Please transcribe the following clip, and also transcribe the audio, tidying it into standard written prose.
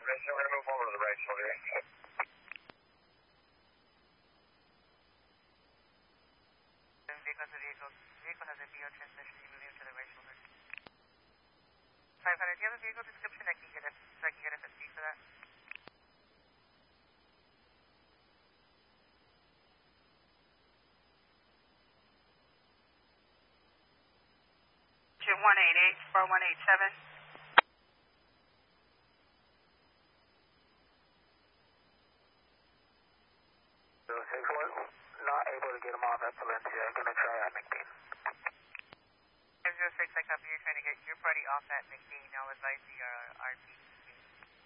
Right, so we're going to move over to the right shoulder. Vehicle has a VO transmission. You moving to the right shoulder. 500. Do you have a vehicle description I can get a FSP for that? Jim 188-4187. Not able to get him off at Valencia. I'm going to try at McDean. 506, I copy. You're trying to get your party off at McDean. I'll advise the RP.